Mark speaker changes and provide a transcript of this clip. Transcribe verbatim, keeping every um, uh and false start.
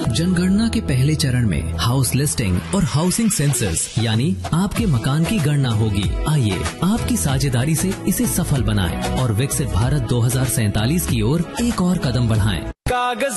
Speaker 1: जनगणना के पहले चरण में हाउस लिस्टिंग और हाउसिंग सेंसस यानी आपके मकान की गणना होगी। आइए आपकी साझेदारी से इसे सफल बनाएं और विकसित भारत दो हजार सैंतालीस की ओर एक और कदम बढ़ाएं।
Speaker 2: कागज